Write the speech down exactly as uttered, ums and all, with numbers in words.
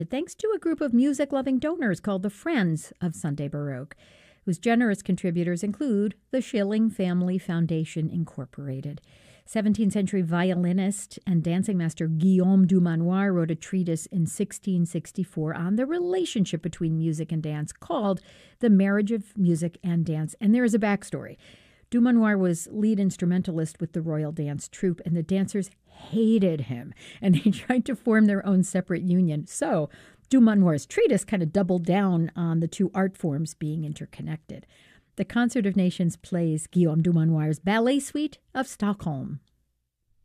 thanks to a group of music-loving donors called the Friends of Sunday Baroque, whose generous contributors include the Schilling Family Foundation, Incorporated. seventeenth century violinist and dancing master Guillaume Dumanoir wrote a treatise in sixteen sixty-four on the relationship between music and dance called The Marriage of Music and Dance. And there is a backstory. Dumanoir was lead instrumentalist with the Royal Dance Troupe, and the dancers hated him, and they tried to form their own separate union. So Dumanoir's treatise kind of doubled down on the two art forms being interconnected. The Concert of Nations plays Guillaume Dumanoir's Ballet Suite of Stockholm.